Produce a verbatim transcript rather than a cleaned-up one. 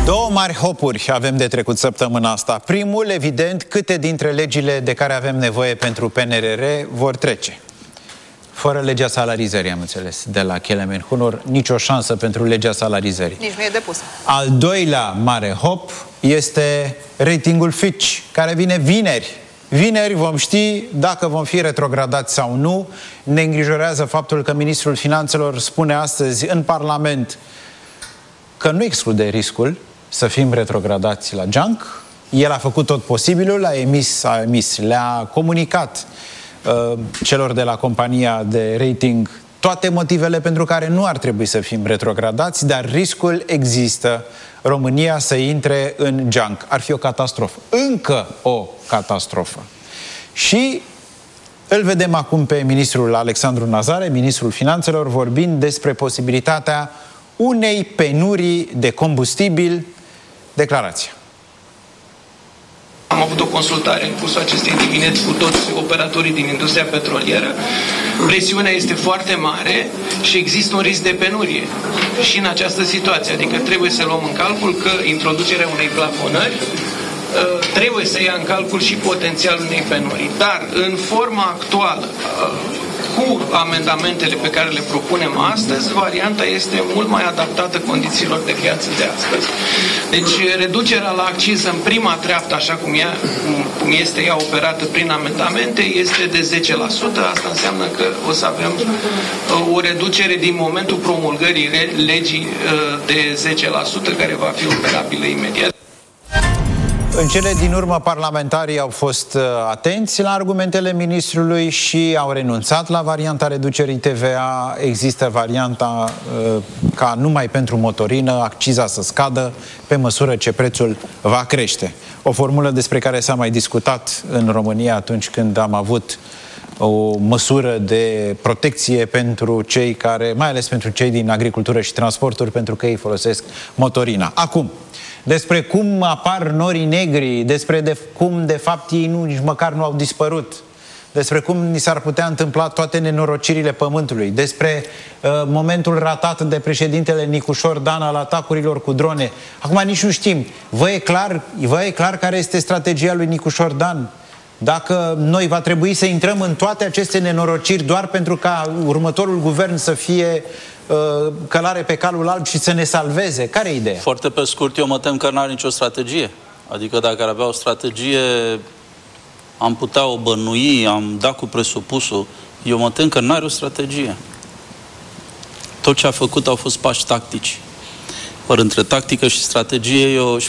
Două mari hopuri avem de trecut săptămâna asta. Primul, evident, câte dintre legile de care avem nevoie pentru P N R R vor trece. Fără legea salarizării, am înțeles, de la Kelemen Hunor, nicio șansă pentru legea salarizării. Nici nu e depusă. Al doilea mare hop este ratingul Fitch, care vine vineri. Vineri vom ști dacă vom fi retrogradați sau nu. Ne îngrijorează faptul că ministrul Finanțelor spune astăzi în Parlament că nu exclude riscul să fim retrogradați la junk. El a făcut tot posibilul, a emis, a emis le-a comunicat uh, celor de la compania de rating toate motivele pentru care nu ar trebui să fim retrogradați, dar riscul există. România să intre în junk. Ar fi o catastrofă. Încă o catastrofă. Și îl vedem acum pe ministrul Alexandru Nazare, ministrul Finanțelor, vorbind despre posibilitatea unei penurii de combustibil. Declarația. Am avut o consultare în cursul acestei dimineți cu toți operatorii din industria petrolieră. Presiunea este foarte mare și există un risc de penurie și în această situație. Adică trebuie să luăm în calcul că introducerea unei plafonări trebuie să ia în calcul și potențialul unei penurii. Dar în forma actuală, cu amendamentele pe care le propunem astăzi, varianta este mult mai adaptată condițiilor de piață de astăzi. Deci reducerea la acciză în prima treaptă, așa cum, ea, cum este ea operată prin amendamente, este de zece la sută. Asta înseamnă că o să avem o reducere din momentul promulgării legii de zece la sută, care va fi operabilă imediat. În cele din urmă, parlamentarii au fost uh, atenți la argumentele ministrului și au renunțat la varianta reducerii T V A. Există varianta uh, ca numai pentru motorină acciza să scadă pe măsură ce prețul va crește. O formulă despre care s-a mai discutat în România atunci când am avut o măsură de protecție pentru cei care, mai ales pentru cei din agricultură și transporturi, pentru că ei folosesc motorina. Acum, despre cum apar norii negri, despre de, cum de fapt ei nu, nici măcar nu au dispărut, despre cum ni s-ar putea întâmpla toate nenorocirile pământului, despre uh, momentul ratat de președintele Nicușor Dan al atacurilor cu drone. Acum nici nu știm. Vă e clar, vă e clar care este strategia lui Nicușor Dan? Dacă noi va trebui să intrăm în toate aceste nenorociri doar pentru ca următorul guvern să fie uh, călare pe calul alb și să ne salveze? Care e ideea? Foarte pe scurt, eu mă tem că n-are nicio strategie. Adică dacă ar avea o strategie, am putea o bănui, am dat cu presupusul. Eu mă tem că n-are o strategie. Tot ce a făcut au fost pași tactici. Ori între tactică și strategie eu